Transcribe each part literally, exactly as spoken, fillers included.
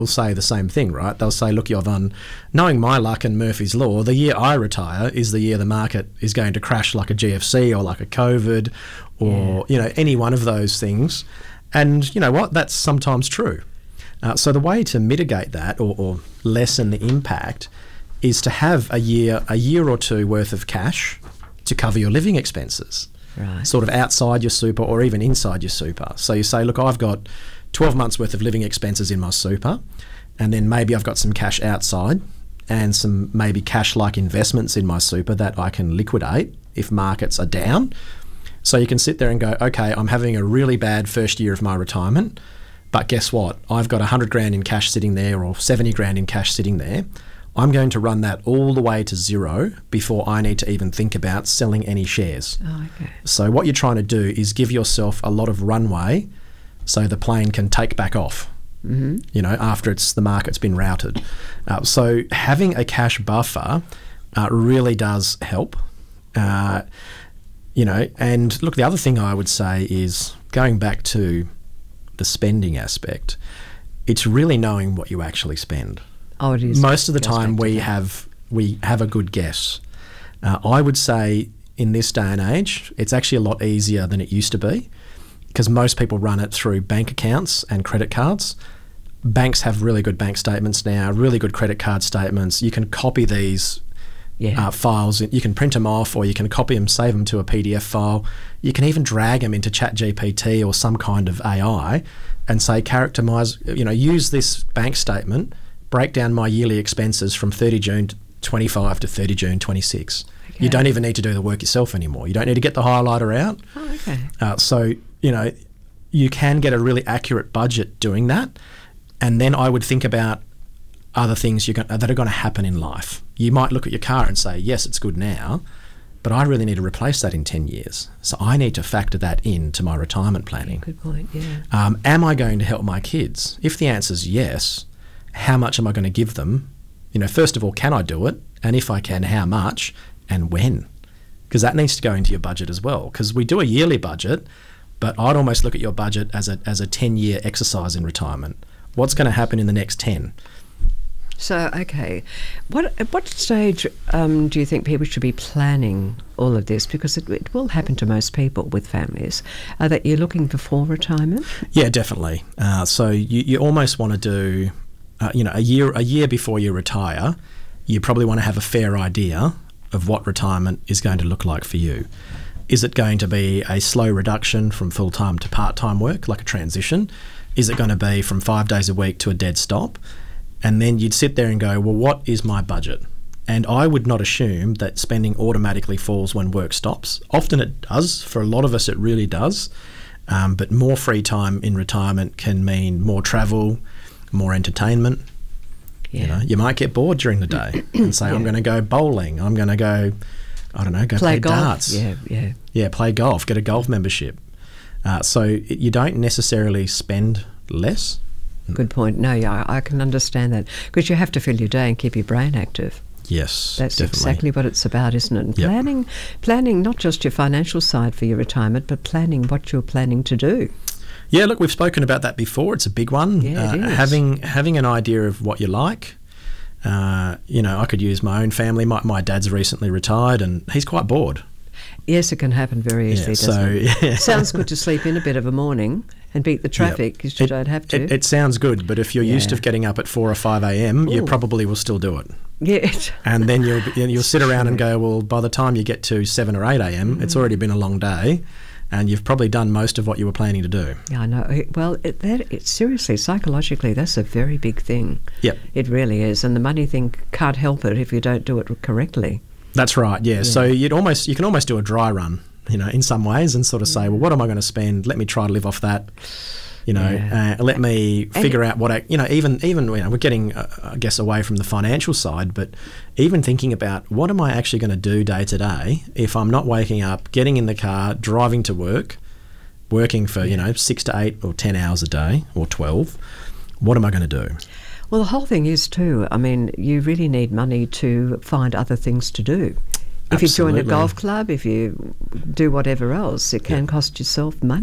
will say the same thing, right? They'll say, look, Jovan, knowing my luck and Murphy's Law, the year I retire is the year the market is going to crash like a G F C or like a COVID or, yeah. you know, any one of those things. And you know what? That's sometimes true. Uh, so the way to mitigate that or, or lessen the impact is to have a year, a year or two worth of cash to cover your living expenses, right. sort of outside your super or even inside your super. So you say, look, I've got twelve months worth of living expenses in my super, and then maybe I've got some cash outside and some maybe cash-like investments in my super that I can liquidate if markets are down. So you can sit there and go, okay, I'm having a really bad first year of my retirement, but guess what? I've got one hundred grand in cash sitting there or seventy grand in cash sitting there. I'm going to run that all the way to zero before I need to even think about selling any shares. Oh, okay. So what you're trying to do is give yourself a lot of runway so the plane can take back off, mm-hmm. you know, after it's the market's been routed. Uh, so having a cash buffer uh, really does help. Uh, You know, and look, the other thing I would say is going back to the spending aspect, it's really knowing what you actually spend. Oh, it is. Most of the Goes time back to we that. have we have a good guess. Uh, I would say in this day and age, it's actually a lot easier than it used to be because most people run it through bank accounts and credit cards. Banks have really good bank statements now, really good credit card statements. You can copy these Yeah. Uh, files. You can print them off or you can copy them, save them to a P D F file. You can even drag them into ChatGPT or some kind of A I and say, characterize, you know, use this bank statement, break down my yearly expenses from thirty June twenty-five to thirty June twenty-six. Okay. You don't even need to do the work yourself anymore. You don't need to get the highlighter out. Oh, okay. Uh, so, you know, you can get a really accurate budget doing that. And then I would think about other things you're going, that are going to happen in life. You might look at your car and say, yes, it's good now, but I really need to replace that in ten years. So I need to factor that into my retirement planning. Good point, yeah. Um, am I going to help my kids? If the answer is yes, how much am I going to give them? You know, first of all, can I do it? And if I can, how much and when? Because that needs to go into your budget as well. Because we do a yearly budget, but I'd almost look at your budget as a as a ten-year exercise in retirement. What's going to happen in the next ten? So, okay, what at what stage um, do you think people should be planning all of this? Because it, it will happen to most people with families. Uh, that you're looking before retirement? Yeah, definitely. Uh, so you, you almost want to do, uh, you know, a year a year before you retire, you probably want to have a fair idea of what retirement is going to look like for you. Is it going to be a slow reduction from full-time to part-time work, like a transition? Is it going to be from five days a week to a dead stop? And then you'd sit there and go, well, what is my budget? And I would not assume that spending automatically falls when work stops. Often it does. For a lot of us, it really does. Um, but more free time in retirement can mean more travel, more entertainment. Yeah. You know, you might get bored during the day and say, Yeah. I'm going to go bowling. I'm going to go, I don't know, go play, Play golf. darts. Yeah, yeah. Yeah, play golf, get a golf membership. Uh, so it, you don't necessarily spend less. Good point. No, yeah, I, I can understand that because you have to fill your day and keep your brain active. Yes, That's definitely. exactly what it's about, isn't it? And Yep. planning, planning not just your financial side for your retirement, but planning what you're planning to do. Yeah, look, we've spoken about that before. It's a big one. Yeah, it uh, is. Having having an idea of what you like. Uh, you know, I could use my own family. My, my dad's recently retired and he's quite bored. Yes, it can happen very easily, Yeah, doesn't so, it? yeah. Sounds good to sleep in a bit of a morning and beat the traffic because you It- don't have to. It, it sounds good, but if you're used Yeah. to getting up at four or five a.m., you Ooh. probably will still do it. yeah. And then you'll you'll sit around and go, well, by the time you get to seven or eight a.m., Mm. it's already been a long day, and you've probably done most of what you were planning to do. Yeah, I know. It- Well, it, that, it, seriously, psychologically, that's a very big thing. Yep. It really is. And the money thing can't help it if you don't do it correctly. That's right. Yeah. So you'd almost you can almost do a dry run, you know, in some ways, and sort of say, well, what am I going to spend? Let me try to live off that. You know, Yeah. uh, let me figure out what I, you know, even even you know, we're getting, uh, I guess, away from the financial side, but even thinking about what am I actually going to do day to day if I'm not waking up, getting in the car, driving to work, working for you know six to eight or ten hours a day or twelve. What am I going to do? Well, the whole thing is too, I mean, you really need money to find other things to do. If you join a Absolutely. golf club, if you do whatever else, it can cost yourself money.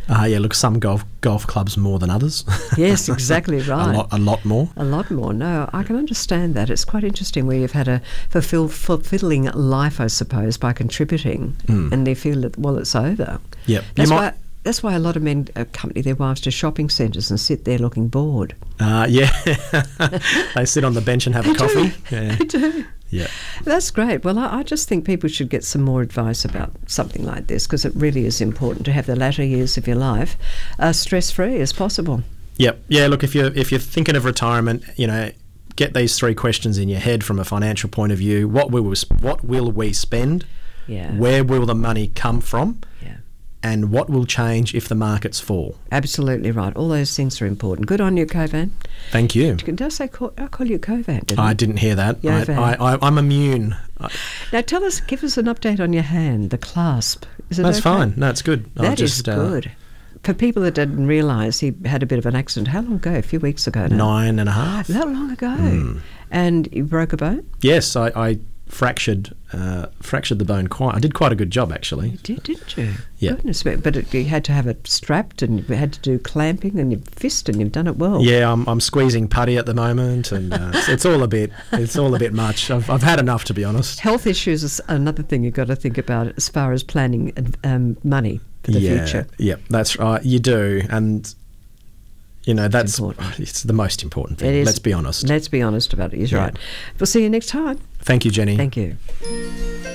Uh, yeah, look, some golf golf clubs more than others. Yes, exactly right. a lot, a lot more. A lot more. No, I can understand that. It's quite interesting where you've had a fulfill, fulfilling life, I suppose, by contributing, Mm. and they feel that, well, it's over. Yep. That's You why. might- That's why a lot of men accompany their wives to shopping centres and sit there looking bored. Uh, yeah, they sit on the bench and have a They do. coffee. Yeah. They do. Yeah. That's great. Well, I, I just think people should get some more advice about something like this, because it really is important to have the latter years of your life uh, stress-free as possible. Yep. Yeah. Look, if you're if you're thinking of retirement, you know, get these three questions in your head from a financial point of view. What will we, what will we spend? Yeah. Where will the money come from? Yeah. And what will change if the markets fall? Absolutely right. All those things are important. Good on you, Kovan. Thank you. Did I say call, I call you Kovan? Didn't I I? didn't hear that. I, Yovan. I, I, I'm immune. I, Now tell us, give us an update on your hand, the clasp. Is it that's okay? fine. No, it's good. I'll That is just, uh, good. For people that didn't realise, he had a bit of an accident. How long ago? A few weeks ago now. Nine and a half. That long ago. Mm. And you broke a bone? Yes, I, I fractured uh, fractured the bone quite. I did quite a good job actually. You did, didn't you? Yeah. Goodness me. But it, you had to have it strapped, and you had to do clamping and your fist, and you've done it well. Yeah, I'm, I'm squeezing putty at the moment, and uh, it's, it's all a bit it's all a bit much. I've, I've had enough, to be honest. Health issues is another thing you've got to think about as far as planning um, money for the yeah, future. Yeah, that's right. You do, and you know that's Important. it's the most important It thing. is. Let's be honest. Let's be honest about it. You're Yeah. right. We'll see you next time. Thank you, Jenny. Thank you.